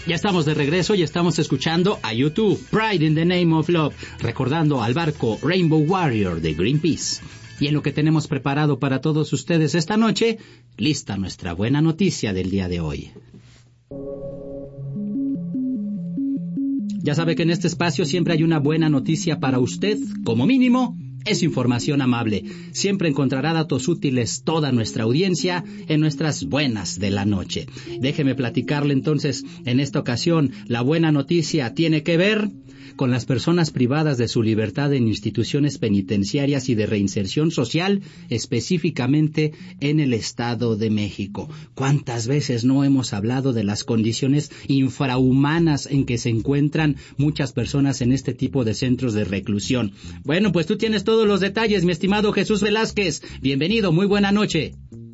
Ya estamos de regreso y estamos escuchando a YouTube, Pride in the Name of Love, recordando al barco Rainbow Warrior de Greenpeace. Y en lo que tenemos preparado para todos ustedes esta noche, lista nuestra buena noticia del día de hoy. Ya sabe que en este espacio siempre hay una buena noticia para usted, como mínimo. Es información amable. Siempre encontrará datos útiles toda nuestra audiencia en nuestras buenas de la noche. Déjeme platicarle entonces, en esta ocasión, la buena noticia tiene que ver con las personas privadas de su libertad en instituciones penitenciarias y de reinserción social, específicamente en el Estado de México. ¿Cuántas veces no hemos hablado de las condiciones infrahumanas en que se encuentran muchas personas en este tipo de centros de reclusión? Bueno, pues tú tienes todos los detalles, mi estimado Jesús Velázquez. Bienvenido, muy buena noche.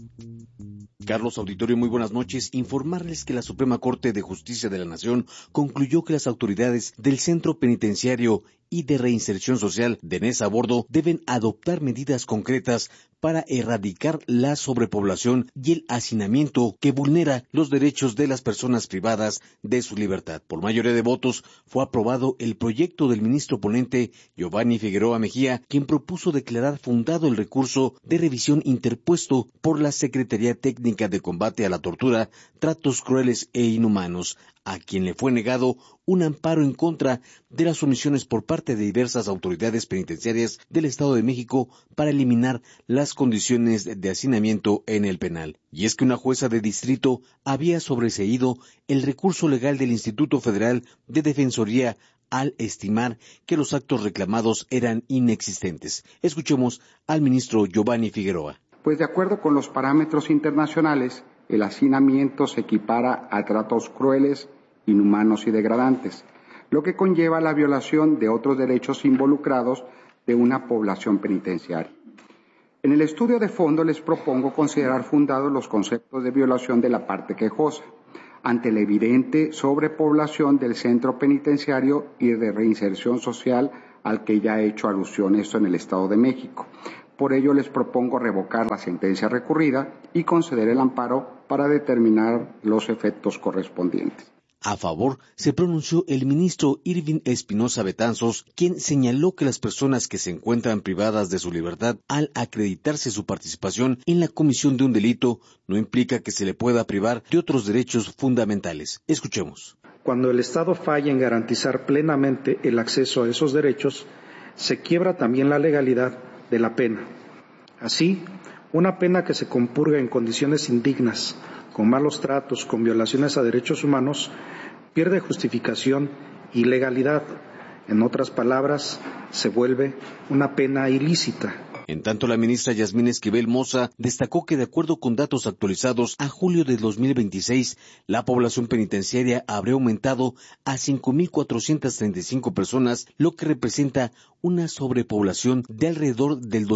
Carlos Auditorio, muy buenas noches. Informarles que la Suprema Corte de Justicia de la Nación concluyó que las autoridades del Centro Penitenciario y de Reinserción Social de Nesa Bordo deben adoptar medidas concretas para erradicar la sobrepoblación y el hacinamiento que vulnera los derechos de las personas privadas de su libertad. Por mayoría de votos fue aprobado el proyecto del ministro ponente Giovanni Figueroa Mejía, quien propuso declarar fundado el recurso de revisión interpuesto por la Secretaría Técnica de Combate a la Tortura, Tratos Crueles e Inhumanos, a quien le fue negado un amparo en contra de las omisiones por parte de diversas autoridades penitenciarias del Estado de México para eliminar las condiciones de hacinamiento en el penal. Y es que una jueza de distrito había sobreseído el recurso legal del Instituto Federal de Defensoría al estimar que los actos reclamados eran inexistentes. Escuchemos al ministro Giovanni Figueroa. Pues de acuerdo con los parámetros internacionales, el hacinamiento se equipara a tratos crueles, inhumanos y degradantes, lo que conlleva la violación de otros derechos involucrados de una población penitenciaria. En el estudio de fondo les propongo considerar fundados los conceptos de violación de la parte quejosa, ante la evidente sobrepoblación del centro penitenciario y de reinserción social al que ya he hecho alusión esto en el Estado de México. Por ello les propongo revocar la sentencia recurrida y conceder el amparo para determinar los efectos correspondientes. A favor se pronunció el ministro Irving Espinosa Betanzos, quien señaló que las personas que se encuentran privadas de su libertad al acreditarse su participación en la comisión de un delito no implica que se le pueda privar de otros derechos fundamentales. Escuchemos. Cuando el Estado falla en garantizar plenamente el acceso a esos derechos, se quiebra también la legalidad de la pena. Así, una pena que se compurga en condiciones indignas, con malos tratos, con violaciones a derechos humanos, pierde justificación y legalidad. En otras palabras, se vuelve una pena ilícita. En tanto, la ministra Yasmín Esquivel Moza destacó que de acuerdo con datos actualizados a julio de 2026, la población penitenciaria habría aumentado a 5,435 personas, lo que representa una sobrepoblación de alrededor del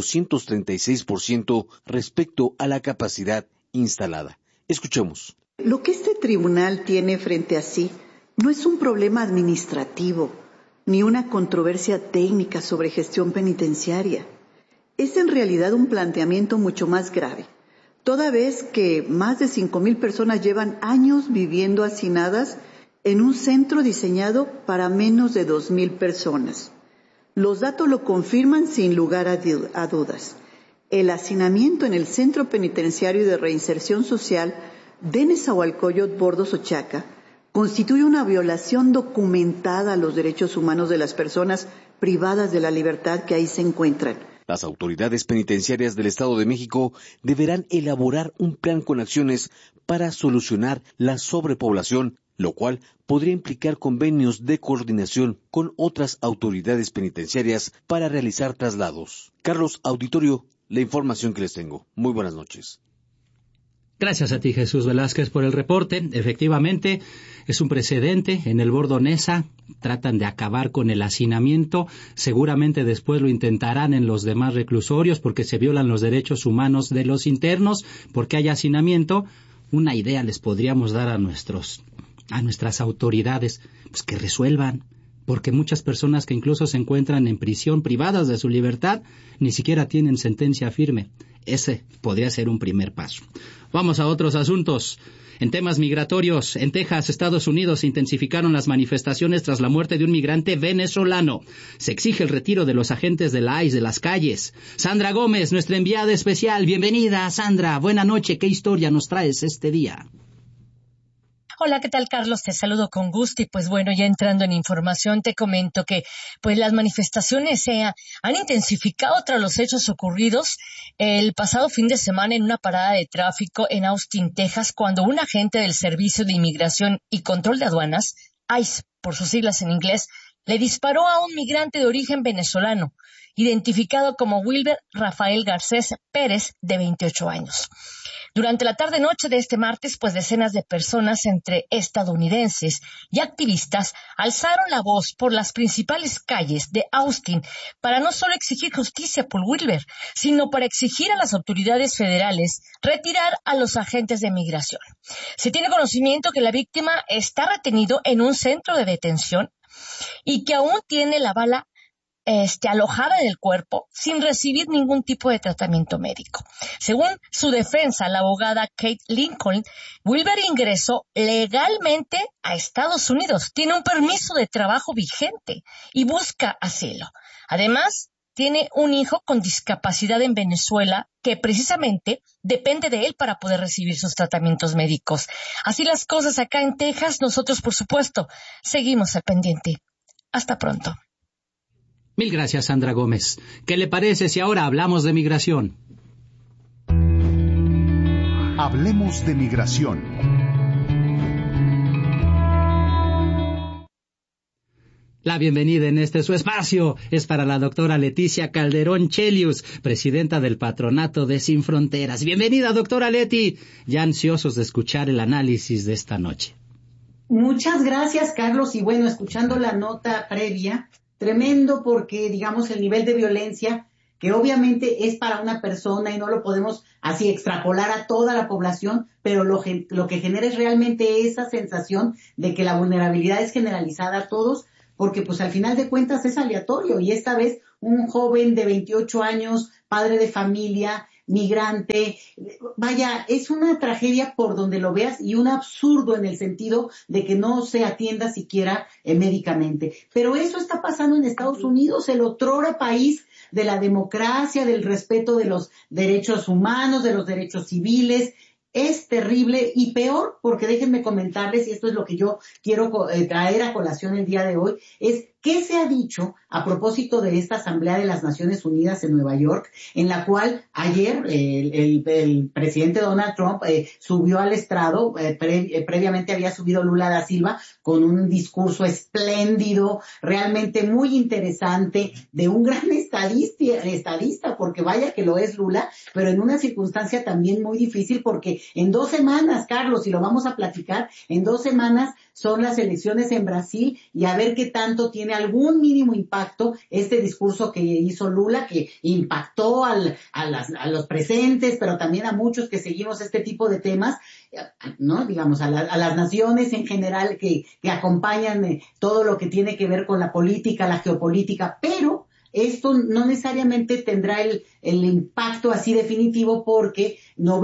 236% respecto a la capacidad instalada. Escuchemos. Lo que este tribunal tiene frente a sí no es un problema administrativo, ni una controversia técnica sobre gestión penitenciaria. Es en realidad un planteamiento mucho más grave, toda vez que más de 5,000 personas llevan años viviendo hacinadas en un centro diseñado para menos de 2,000 personas. Los datos lo confirman sin lugar a dudas. El hacinamiento en el Centro Penitenciario de Reinserción Social de Nezahualcóyotl Bordo Xochaca constituye una violación documentada a los derechos humanos de las personas privadas de la libertad que ahí se encuentran. Las autoridades penitenciarias del Estado de México deberán elaborar un plan con acciones para solucionar la sobrepoblación, lo cual podría implicar convenios de coordinación con otras autoridades penitenciarias para realizar traslados. Carlos Auditorio, la información que les tengo. Muy buenas noches. Gracias a ti, Jesús Velázquez, por el reporte. Efectivamente, es un precedente. En el Bordo Nesa tratan de acabar con el hacinamiento. Seguramente después lo intentarán en los demás reclusorios porque se violan los derechos humanos de los internos, porque hay hacinamiento. Una idea les podríamos dar a nuestras autoridades, pues que resuelvan. Porque muchas personas que incluso se encuentran en prisión privadas de su libertad ni siquiera tienen sentencia firme. Ese podría ser un primer paso. Vamos a otros asuntos. En temas migratorios, en Texas, Estados Unidos, se intensificaron las manifestaciones tras la muerte de un migrante venezolano. Se exige el retiro de los agentes de la ICE de las calles. Sandra Gómez, nuestra enviada especial. Bienvenida, Sandra. Buena noche. ¿Qué historia nos traes este día? Hola, ¿qué tal, Carlos? Te saludo con gusto y pues bueno, ya entrando en información te comento que pues las manifestaciones se han intensificado tras los hechos ocurridos el pasado fin de semana en una parada de tráfico en Austin, Texas, cuando un agente del Servicio de Inmigración y Control de Aduanas, ICE, por sus siglas en inglés, le disparó a un migrante de origen venezolano, identificado como Wilber Rafael Garcés Pérez, de 28 años. Durante la tarde-noche de este martes, pues decenas de personas, entre estadounidenses y activistas, alzaron la voz por las principales calles de Austin para no solo exigir justicia por Wilber, sino para exigir a las autoridades federales retirar a los agentes de migración. Se tiene conocimiento que la víctima está retenido en un centro de detención y que aún tiene la bala alojada en el cuerpo sin recibir ningún tipo de tratamiento médico. Según su defensa, la abogada Kate Lincoln, Wilber ingresó legalmente a Estados Unidos, tiene un permiso de trabajo vigente y busca asilo. Además, tiene un hijo con discapacidad en Venezuela que precisamente depende de él para poder recibir sus tratamientos médicos. Así las cosas acá en Texas, nosotros por supuesto seguimos al pendiente. Hasta pronto. Mil gracias, Sandra Gómez. ¿Qué le parece si ahora hablamos de migración? Hablemos de migración. La bienvenida en su espacio es para la doctora Leticia Calderón Chelius, presidenta del Patronato de Sin Fronteras. Bienvenida, doctora Leti. Ya ansiosos de escuchar el análisis de esta noche. Muchas gracias, Carlos. Y bueno, escuchando la nota previa, tremendo porque, digamos, el nivel de violencia, que obviamente es para una persona y no lo podemos así extrapolar a toda la población, pero lo que genera es realmente esa sensación de que la vulnerabilidad es generalizada a todos, porque pues al final de cuentas es aleatorio. Y esta vez un joven de 28 años, padre de familia, migrante, vaya, es una tragedia por donde lo veas y un absurdo en el sentido de que no se atienda siquiera médicamente. Pero eso está pasando en Estados Unidos, el otrora país de la democracia, del respeto de los derechos humanos, de los derechos civiles. Es terrible y peor porque déjenme comentarles, y esto es lo que yo quiero traer a colación el día de hoy, es qué se ha dicho a propósito de esta Asamblea de las Naciones Unidas en Nueva York, en la cual ayer el presidente Donald Trump subió al estrado, previamente había subido Lula da Silva con un discurso espléndido, realmente muy interesante, de un gran estadista, porque vaya que lo es Lula, pero en una circunstancia también muy difícil porque en 2 semanas, Carlos, y lo vamos a platicar, en 2 semanas son las elecciones en Brasil y a ver qué tanto tiene algún mínimo impacto este discurso que hizo Lula, que impactó a los presentes, pero también a muchos que seguimos este tipo de temas, ¿no? Digamos, a las naciones en general que acompañan todo lo que tiene que ver con la política, la geopolítica, pero esto no necesariamente tendrá el impacto así definitivo porque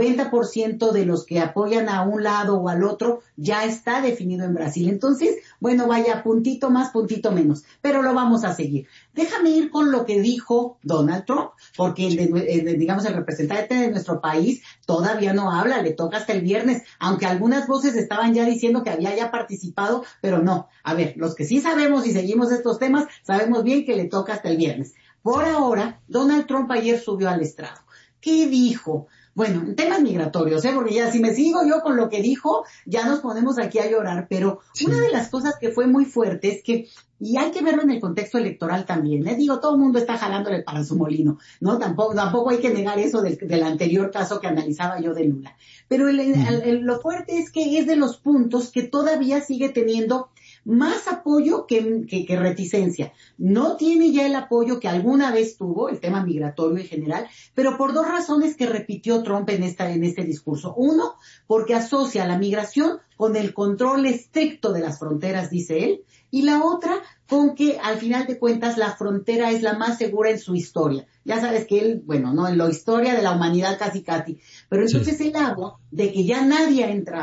90% de los que apoyan a un lado o al otro ya está definido en Brasil. Entonces, bueno, vaya, puntito más, puntito menos, pero lo vamos a seguir. Déjame ir con lo que dijo Donald Trump, porque digamos el representante de nuestro país todavía no habla, le toca hasta el viernes, aunque algunas voces estaban ya diciendo que había ya participado, pero no. A ver, los que sí sabemos y seguimos estos temas, sabemos bien que le toca hasta el viernes. Por ahora, Donald Trump ayer subió al estrado. ¿Qué dijo? Bueno, en temas migratorios, porque ya si me sigo yo con lo que dijo, ya nos ponemos aquí a llorar, pero sí. Una de las cosas que fue muy fuerte es que, y hay que verlo en el contexto electoral también, digo, todo el mundo está jalándole para su molino, ¿no? Tampoco hay que negar eso del anterior caso que analizaba yo de Lula. Pero lo fuerte es que es de los puntos que todavía sigue teniendo más apoyo que reticencia. No tiene ya el apoyo que alguna vez tuvo, el tema migratorio en general, pero por 2 razones que repitió Trump en este discurso. Uno, porque asocia la migración con el control estricto de las fronteras, dice él, y la otra, con que al final de cuentas la frontera es la más segura en su historia. Ya sabes que él, bueno, no, en la historia de la humanidad casi, pero entonces sí. Él habla de que ya nadie ha entrado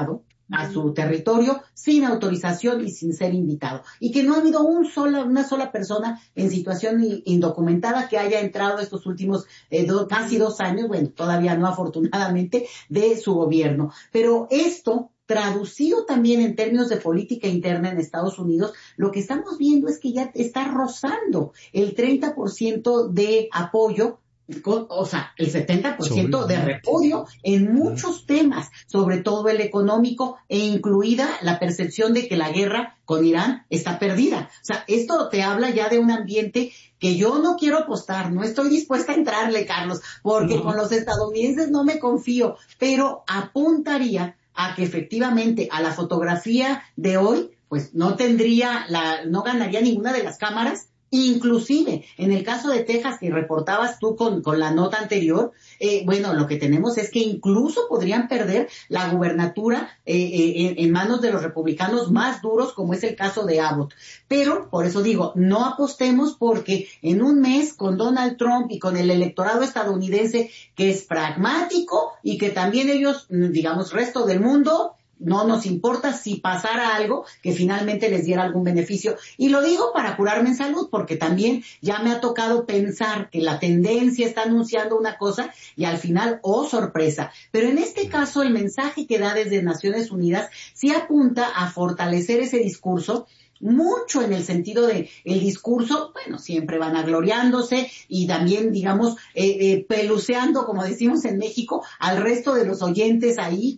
a su territorio sin autorización y sin ser invitado. Y que no ha habido una sola persona en situación indocumentada que haya entrado estos últimos casi 2 años, bueno, todavía no afortunadamente, de su gobierno. Pero esto, traducido también en términos de política interna en Estados Unidos, lo que estamos viendo es que ya está rozando el 30% de apoyo, o sea, el 70% de repudio en muchos temas, sobre todo el económico, e incluida la percepción de que la guerra con Irán está perdida. O sea, esto te habla ya de un ambiente que yo no quiero apostar, no estoy dispuesta a entrarle, Carlos, porque con los estadounidenses no me confío, pero apuntaría a que efectivamente a la fotografía de hoy, pues no ganaría ninguna de las cámaras. Inclusive, en el caso de Texas que reportabas tú con la nota anterior, bueno, lo que tenemos es que incluso podrían perder la gubernatura en manos de los republicanos más duros, como es el caso de Abbott. Pero, por eso digo, no apostemos, porque en un mes con Donald Trump y con el electorado estadounidense, que es pragmático y que también ellos, digamos, resto del mundo, no nos importa si pasara algo que finalmente les diera algún beneficio. Y lo digo para curarme en salud, porque también ya me ha tocado pensar que la tendencia está anunciando una cosa y al final, oh sorpresa. Pero en este caso, el mensaje que da desde Naciones Unidas sí apunta a fortalecer ese discurso, mucho en el sentido de el discurso, bueno, siempre vanagloriándose y también, digamos, peluceando, como decimos en México, al resto de los oyentes ahí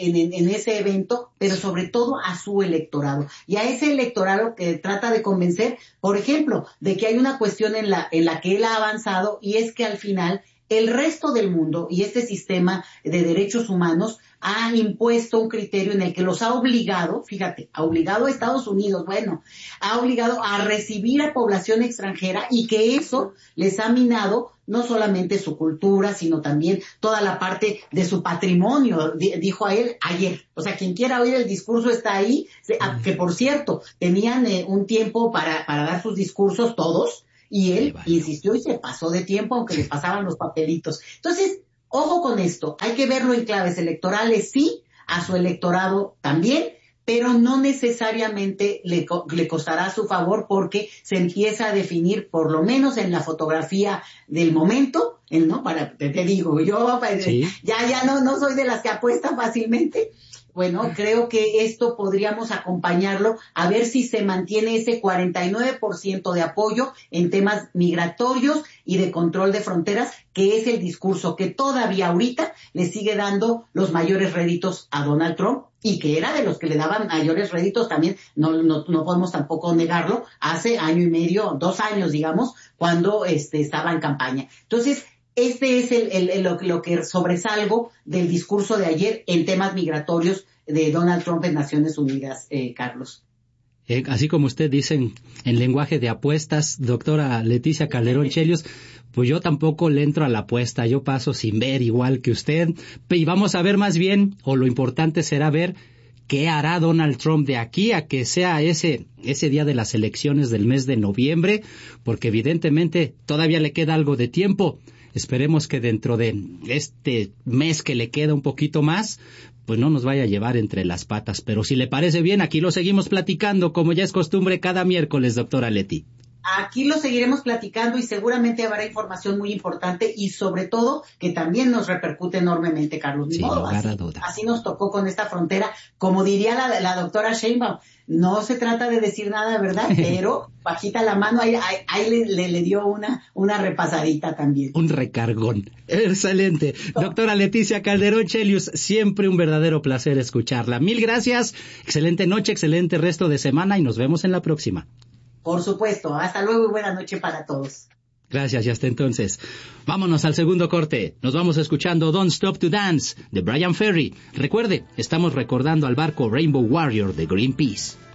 en ese evento, pero sobre todo a su electorado. Y a ese electorado que trata de convencer, por ejemplo, de que hay una cuestión en la que él ha avanzado, y es que al final el resto del mundo y este sistema de derechos humanos ha impuesto un criterio en el que los ha obligado, fíjate, ha obligado a Estados Unidos, bueno, ha obligado a recibir a población extranjera, y que eso les ha minado no solamente su cultura, sino también toda la parte de su patrimonio, dijo a él ayer. O sea, quien quiera oír el discurso está ahí, que por cierto, tenían un tiempo para dar sus discursos todos, y él insistió y se pasó de tiempo, aunque le pasaban los papelitos. Entonces, ojo con esto, hay que verlo en claves electorales, sí, a su electorado también, pero no necesariamente le costará a su favor, porque se empieza a definir, por lo menos en la fotografía del momento, ¿no? Te digo, yo ¿sí? ya no soy de las que apuestan fácilmente. Bueno, creo que esto podríamos acompañarlo a ver si se mantiene ese 49% de apoyo en temas migratorios y de control de fronteras, que es el discurso que todavía ahorita le sigue dando los mayores réditos a Donald Trump, y que era de los que le daban mayores réditos también, no podemos tampoco negarlo, hace 1 año y medio, 2 años, digamos, cuando estaba en campaña. Entonces, este es lo que sobresalgo del discurso de ayer en temas migratorios de Donald Trump en Naciones Unidas, Carlos. Así como usted dice en lenguaje de apuestas, doctora Leticia Calderón Chelios, pues yo tampoco le entro a la apuesta, yo paso sin ver, igual que usted, y vamos a ver más bien, o lo importante será ver qué hará Donald Trump de aquí a que sea ese día de las elecciones del mes de noviembre, porque evidentemente todavía le queda algo de tiempo. Esperemos que dentro de este mes que le queda un poquito más, pues no nos vaya a llevar entre las patas. Pero si le parece bien, aquí lo seguimos platicando, como ya es costumbre cada miércoles, doctora Leti. Aquí lo seguiremos platicando y seguramente habrá información muy importante, y sobre todo que también nos repercute enormemente, Carlos. Sin lugar a dudas. Así nos tocó con esta frontera. Como diría la doctora Sheinbaum, no se trata de decir nada, ¿verdad? Pero bajita la mano, ahí le dio una repasadita también. Un recargón. Excelente. Doctora Leticia Calderón Chelios, siempre un verdadero placer escucharla. Mil gracias. Excelente noche, excelente resto de semana, y nos vemos en la próxima. Por supuesto. Hasta luego y buena noche para todos. Gracias, y hasta entonces. Vámonos al segundo corte. Nos vamos escuchando Don't Stop to Dance de Bryan Ferry. Recuerde, estamos recordando al barco Rainbow Warrior de Greenpeace.